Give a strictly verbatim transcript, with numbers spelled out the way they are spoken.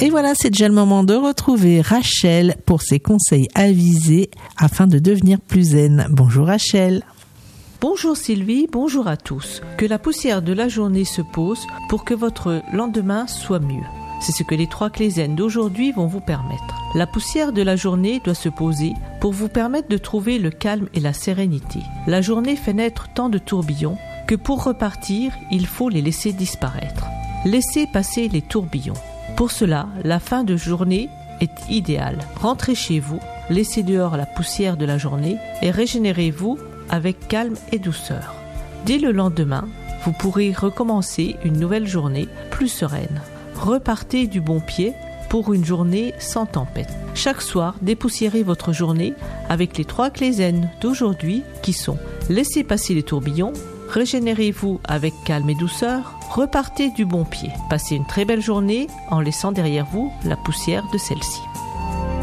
Et voilà, c'est déjà le moment de retrouver Rachel pour ses conseils avisés afin de devenir plus zen. Bonjour Rachel. Bonjour Sylvie, bonjour à tous. Que la poussière de la journée se pose pour que votre lendemain soit mieux. C'est ce que les trois clés zen d'aujourd'hui vont vous permettre. La poussière de la journée doit se poser pour vous permettre de trouver le calme et la sérénité. La journée fait naître tant de tourbillons que pour repartir, il faut les laisser disparaître. Laissez passer les tourbillons. Pour cela, la fin de journée est idéale. Rentrez chez vous, laissez dehors la poussière de la journée et régénérez-vous avec calme et douceur. Dès le lendemain, vous pourrez recommencer une nouvelle journée plus sereine. Repartez du bon pied pour une journée sans tempête. Chaque soir, dépoussiérez votre journée avec les trois clés zen d'aujourd'hui qui sont: laissez passer les tourbillons, régénérez-vous avec calme et douceur, repartez du bon pied. Passez une très belle journée en laissant derrière vous la poussière de celle-ci.